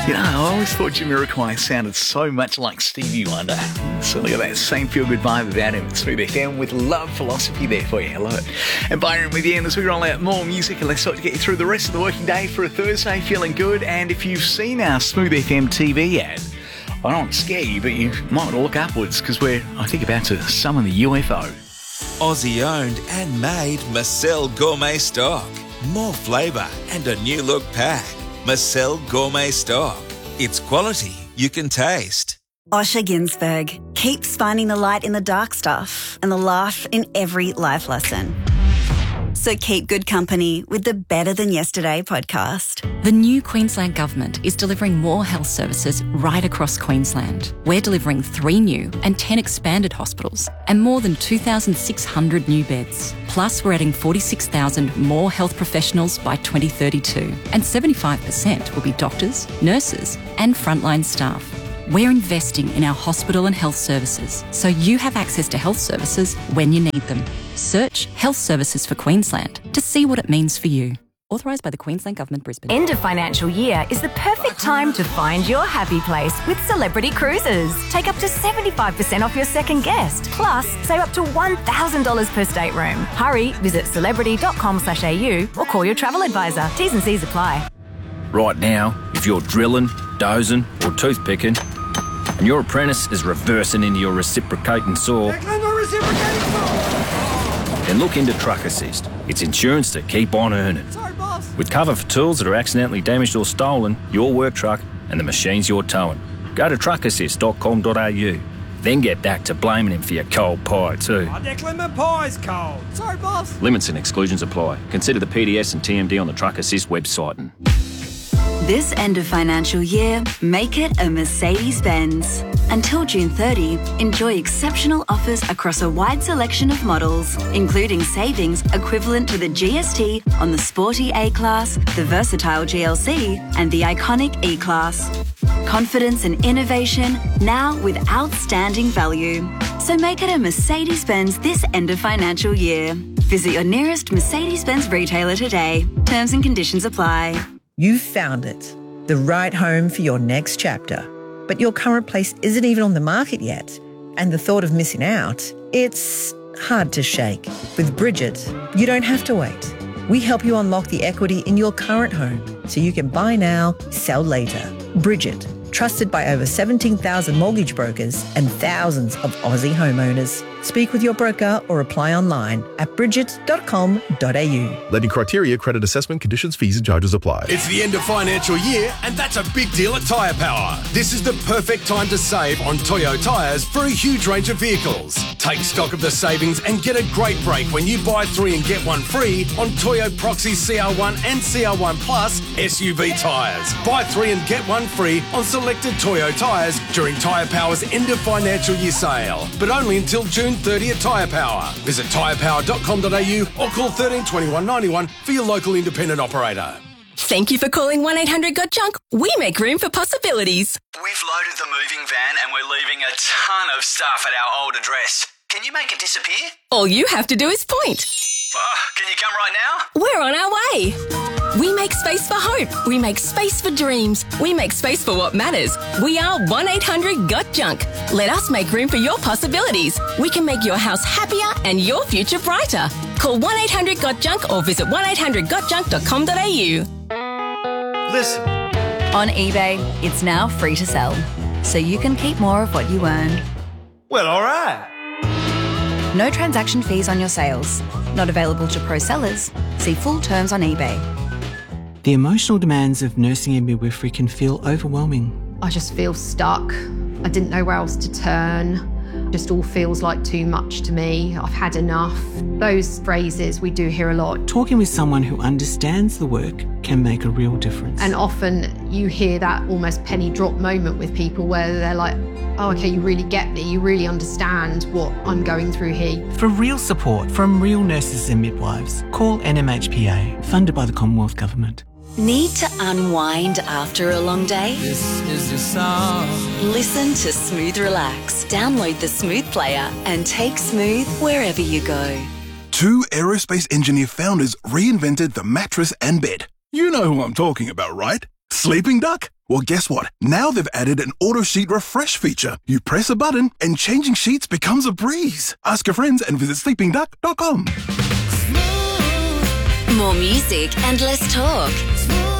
You know, I always thought Jamiroquai sounded so much like Stevie Wonder. Certainly got that same feel-good vibe about him. It's Smooth FM with Love Philosophy there for you. I love it. And Byron with you, and as we roll out more music, and let's start to get you through the rest of the working day for a Thursday, feeling good. And if you've seen our Smooth FM TV ad, I don't want to scare you, but you might want to look upwards because we're, I think, about to summon the UFO. Aussie owned and made Marcel Gourmet Stock. More flavour and a new look pack. Marcel Gourmet Stock. It's quality you can taste. Osher Ginsberg keeps finding the light in the dark stuff and the laugh in every life lesson. So keep good company with the Better Than Yesterday podcast. The new Queensland Government is delivering more health services right across Queensland. We're delivering 3 new and 10 expanded hospitals and more than 2,600 new beds. Plus, we're adding 46,000 more health professionals by 2032, and 75% will be doctors, nurses and frontline staff. We're investing in our hospital and health services so you have access to health services when you need them. Search Health Services for Queensland to see what it means for you. Authorised by the Queensland Government, Brisbane. End of financial year is the perfect time to find your happy place with Celebrity Cruises. Take up to 75% off your second guest. Plus, save up to $1,000 per stateroom. Hurry, visit celebrity.com.au or call your travel advisor. T's and C's apply. Right now, if you're drilling, dozing or toothpicking and your apprentice is reversing into your reciprocating saw, then look into Truck Assist. It's insurance to keep on earning. Sorry, boss. With cover for tools that are accidentally damaged or stolen, your work truck and the machines you're towing. Go to truckassist.com.au. Then get back to blaming him for your cold pie too. Oh, Declan, my pie's cold. Sorry, boss. Limits and exclusions apply. Consider the PDS and TMD on the Truck Assist website. This end of financial year, make it a Mercedes-Benz. Until June 30, enjoy exceptional offers across a wide selection of models, including savings equivalent to the GST on the sporty A-Class, the versatile GLC, and the iconic E-Class. Confidence and innovation, now with outstanding value. So make it a Mercedes-Benz this end of financial year. Visit your nearest Mercedes-Benz retailer today. Terms and conditions apply. You've found it, the right home for your next chapter. But your current place isn't even on the market yet. And the thought of missing out, it's hard to shake. With Bridget, you don't have to wait. We help you unlock the equity in your current home so you can buy now, sell later. Bridget, trusted by over 17,000 mortgage brokers and thousands of Aussie homeowners. Speak with your broker or apply online at bridget.com.au. Lending criteria, credit assessment, conditions, fees and charges apply. It's the end of financial year and that's a big deal at Tyre Power. This is the perfect time to save on Toyo tyres for a huge range of vehicles. Take stock of the savings and get a great break when you buy 3 and get 1 free on Toyo Proxy CR1 and CR1 Plus SUV tyres. Buy 3 and get 1 free on selected Toyo tyres during Tyre Power's end of financial year sale, but only until June 30 at Tyre Power. Visit tyrepower.com.au or call 13 21 91 for your local independent operator. Thank you for calling 1-800-GOT-JUNK. We make room for possibilities. We've loaded the moving van and we're leaving a ton of stuff at our old address. Can you make it disappear? All you have to do is point. Can you come right now? We're on our way. We make space for hope. We make space for dreams. We make space for what matters. We are 1-800-GOT-JUNK. Let us make room for your possibilities. We can make your house happier and your future brighter. Call 1-800-GOT-JUNK or visit 1-800-GOT-JUNK.com.au. Listen. On eBay, it's now free to sell, so you can keep more of what you earn. Well, all right. No transaction fees on your sales. Not available to pro sellers. See full terms on eBay. The emotional demands of nursing and midwifery can feel overwhelming. I just feel stuck. I didn't know where else to turn. Just all feels like too much to me. I've had enough. Those phrases we do hear a lot. Talking with someone who understands the work can make a real difference. And often you hear that almost penny drop moment with people where they're like, oh, okay, you really get me. You really understand what I'm going through here. For real support from real nurses and midwives, call NMHPA, funded by the Commonwealth Government. Need to unwind after a long day? This is your song. Listen to Smooth Relax. Download the Smooth player and take Smooth wherever you go. 2 aerospace engineer founders reinvented the mattress and bed. You know who I'm talking about, right? Sleeping Duck? Well, guess what? Now they've added an auto sheet refresh feature. You press a button and changing sheets becomes a breeze. Ask your friends and visit sleepingduck.com. More music and less talk.